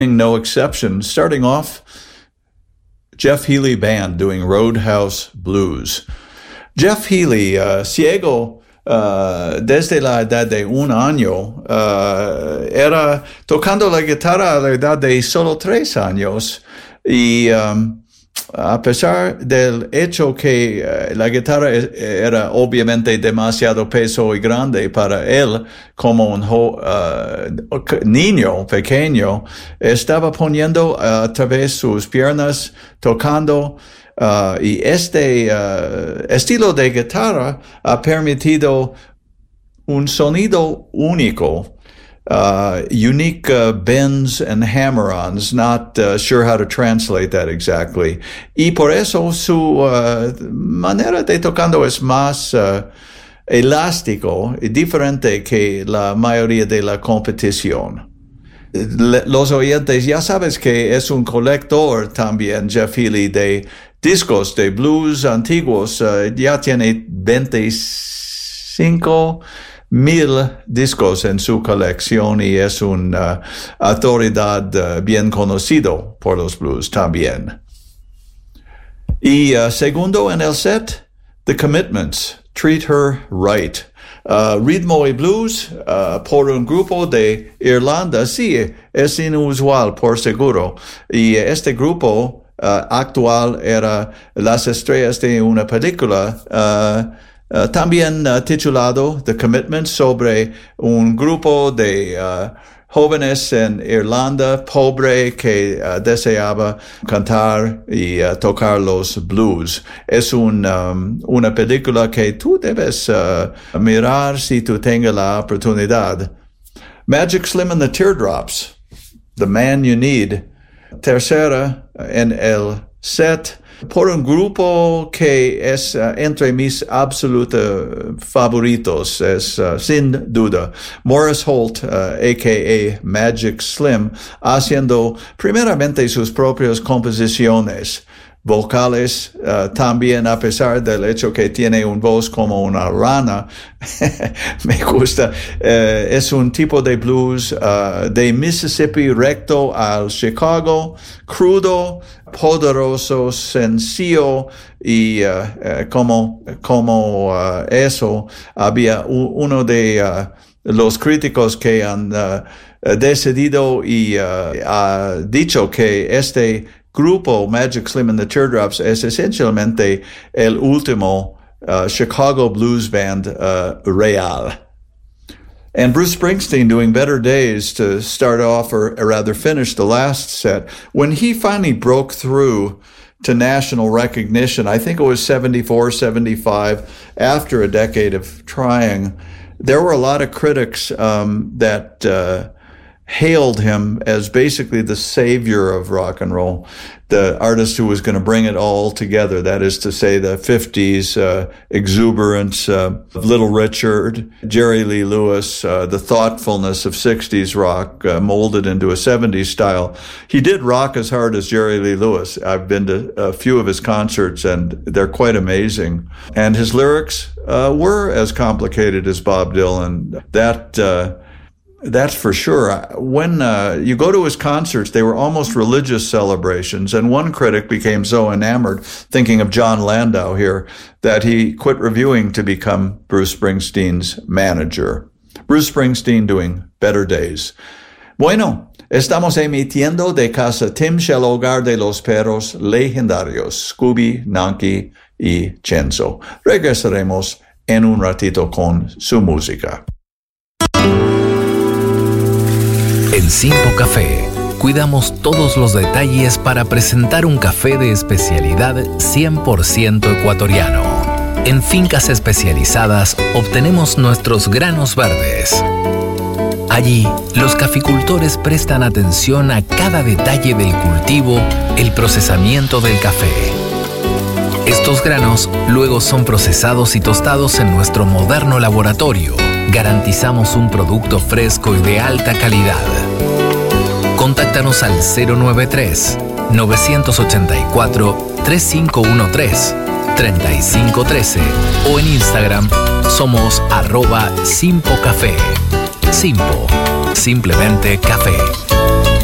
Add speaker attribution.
Speaker 1: no exception. Starting off, Jeff Healey Band doing Roadhouse Blues. Jeff Healey, ciego desde la edad de 1 año, era tocando la guitarra a la edad de solo 3 años. Y a pesar del hecho que la guitarra era obviamente demasiado peso y grande para él como un niño pequeño, estaba poniendo a través sus piernas, tocando, y este estilo de guitarra ha permitido un sonido único. Unique bends and hammer-ons, not sure how to translate that exactly. Y por eso su manera de tocando es más elástico y diferente que la mayoría de la competición. Los oyentes ya sabes que es un colector también, Jeff Healey, de discos de blues antiguos. Ya tiene 25,000 discos en su colección y es una autoridad bien conocido por los blues también. Y segundo en el set, The Commitments, Treat Her Right. Ritmo y blues por un grupo de Irlanda, sí, es inusual por seguro. Y este grupo actual era las estrellas de una película también titulado The Commitment, sobre un grupo de jóvenes en Irlanda pobre que deseaba cantar y tocar los blues. Es una película que tú debes mirar si tú tengas la oportunidad. Magic Slim and the Teardrops, The Man You Need, tercera en el set, por un grupo que es entre mis absolutos favoritos, es sin duda Maurice Holt, a.k.a. Magic Slim, haciendo primeramente sus propias composiciones vocales, también a pesar del hecho que tiene una voz como una rana. Me gusta. Es un tipo de blues de Mississippi recto al Chicago, crudo, poderoso, sencillo, y como eso, había uno de los críticos que han decidido y ha dicho que este grupo Magic Slim and the Teardrops es esencialmente el último Chicago blues band real. And Bruce Springsteen doing Better Days to start off, or rather finish the last set. When he finally broke through to national recognition, I think it was 74, 75, after a decade of trying, there were a lot of critics that hailed him as basically the savior of rock and roll, the artist who was going to bring it all together. That is to say, the 50s exuberance of Little Richard, Jerry Lee Lewis, the thoughtfulness of 60s rock molded into a 70s style. He did rock as hard as Jerry Lee Lewis. I've been to a few of his concerts, and they're quite amazing. And his lyrics were as complicated as Bob Dylan. That's for sure. When you go to his concerts, they were almost religious celebrations, and one critic became so enamored, thinking of John Landau here, that he quit reviewing to become Bruce Springsteen's manager. Bruce Springsteen doing Better Days. Bueno, estamos emitiendo de casa Tim's, el hogar de los perros legendarios, Scooby, Nanky y Chenzo. Regresaremos en un ratito con su música.
Speaker 2: En Simpo Café, cuidamos todos los detalles para presentar un café de especialidad 100% ecuatoriano. En fincas especializadas obtenemos nuestros granos verdes. Allí, los caficultores prestan atención a cada detalle del cultivo, el procesamiento del café. Estos granos luego son procesados y tostados en nuestro moderno laboratorio. Garantizamos un producto fresco y de alta calidad. Contáctanos al 093-984-3513-3513 o en Instagram somos @simpocafé. Simpo, simplemente café.